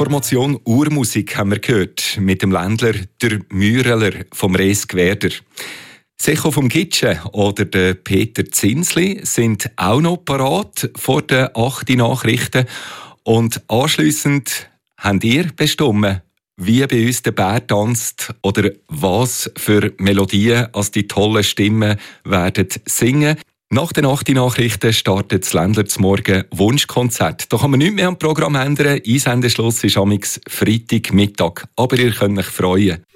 Formation Urmusik haben wir gehört, mit dem Ländler der Müreler vom Resgwerder. Secho vom Gitsche oder der Peter Zinsli sind auch noch parat vor den 8 Nachrichten. Und anschliessend habt ihr bestimmt, wie bei uns der Bär tanzt oder was für Melodien als die tollen Stimmen werden singen. Nach den 8 Nachrichten startet das Ländler zum Morgen Wunschkonzert. Da kann man nichts mehr am Programm ändern. Einsendeschluss ist am Freitagmittag. Aber ihr könnt euch freuen.